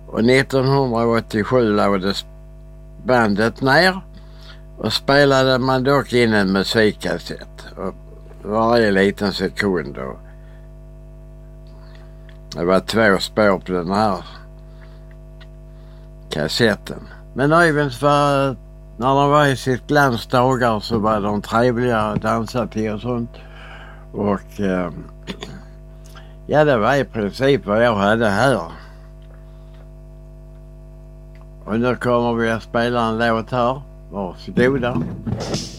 Och 1987 lades bandet ner och spelade man dock in en musikkassett. Och varje liten sekund då. Det var 2 spår på den här kassetten. Men Öyvind var, när de var i sitt glansdagar så var de trevliga att dansa till och sånt. Och ja, det var i princip vad jag hade här. Och nu kommer vi att spela en låt här. Varsågoda.